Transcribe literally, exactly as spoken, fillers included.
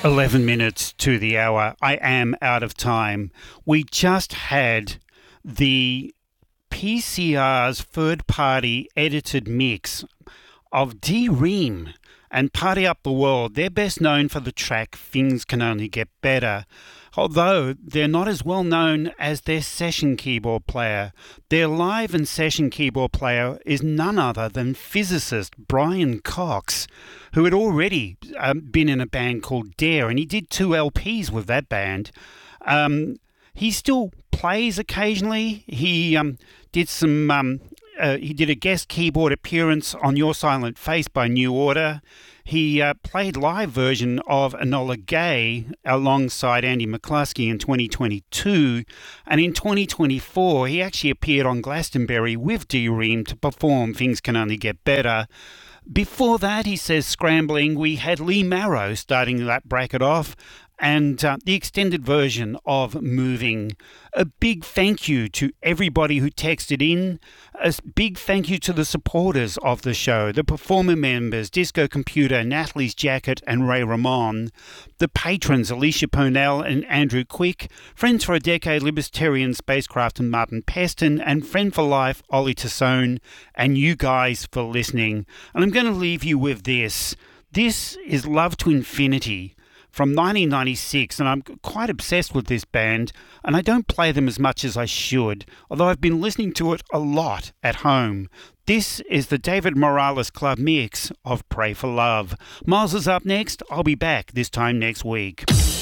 eleven minutes to the hour. I am out of time. We just had the P C R's third-party edited mix of D-Ream and Party Up the World. They're best known for the track Things Can Only Get Better, although they're not as well known as their session keyboard player. Their live and session keyboard player is none other than physicist Brian Cox, who had already um, been in a band called Dare, and he did two L Ps with that band. Um, he still plays occasionally. He um, did some... Um, Uh, he did a guest keyboard appearance on Your Silent Face by New Order. He uh, played live version of Enola Gay alongside Andy McCluskey in twenty twenty-two. And in twenty twenty-four, he actually appeared on Glastonbury with D-Ream to perform Things Can Only Get Better. Before that, he says, scrambling, we had Lee Marrow starting that bracket off, and uh, the extended version of Moving. A big thank you to everybody who texted in. A big thank you to the supporters of the show, the performer members, Disco Computer, Natalie's Jacket and Ray Ramon, the patrons, Alicia Purnell and Andrew Quick, Friends for a Decade, Libertarian Spacecraft and Martin Peston, and Friend for Life, Ollie Tassone, and you guys for listening. And I'm going to leave you with this. This is Love to Infinity from nineteen ninety-six, and I'm quite obsessed with this band, and I don't play them as much as I should, although I've been listening to it a lot at home. This is the David Morales Club mix of Pray for Love. Miles is up next. I'll be back this time next week.